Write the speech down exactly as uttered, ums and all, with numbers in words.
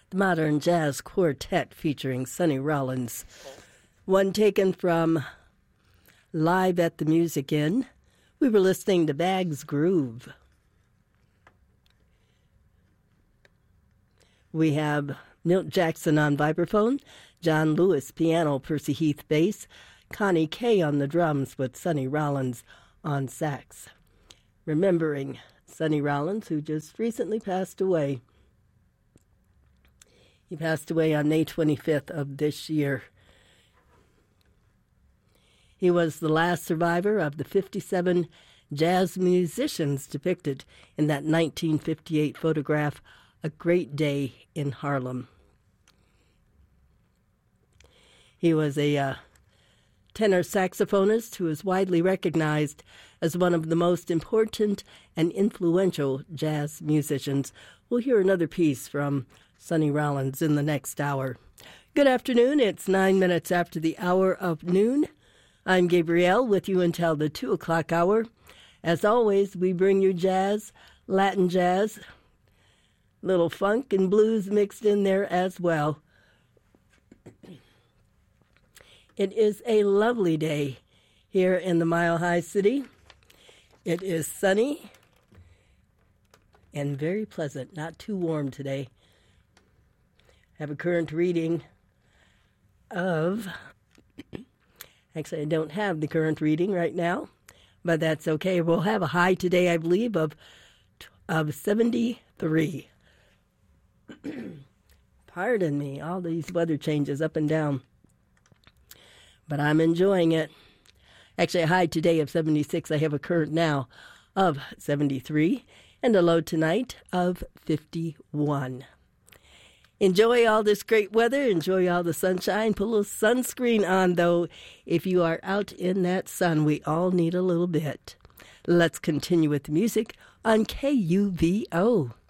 the Modern Jazz Quartet featuring Sonny Rollins. One taken from Live at the Music Inn. We were listening to Bag's Groove. We have Milt Jackson on vibraphone, John Lewis piano, Percy Heath bass, Connie Kay on the drums with Sonny Rollins on sax. Remembering Sonny Rollins, who just recently passed away. He passed away on May twenty-fifth of this year. He was the last survivor of the fifty-seven jazz musicians depicted in that nineteen fifty-eight photograph, A Great Day in Harlem. He was a uh, tenor saxophonist who is widely recognized as one of the most important and influential jazz musicians. We'll hear another piece from Sonny Rollins in the next hour. Good afternoon. It's nine minutes after the hour of noon. I'm Gabrielle with you until the two o'clock hour. As always, we bring you jazz, Latin jazz, little funk and blues mixed in there as well. It is a lovely day here in the Mile High City. It is sunny and very pleasant, not too warm today. Have a current reading of, actually I don't have the current reading right now, but that's okay. We'll have a high today, I believe, of of seventy-three. Pardon me, all these weather changes up and down. But I'm enjoying it. Actually, a high today of seventy-six. I have a current now of seventy-three and a low tonight of fifty-one. Enjoy all this great weather. Enjoy all the sunshine. Put a little sunscreen on, though. If you are out in that sun, we all need a little bit. Let's continue with the music on K U V O.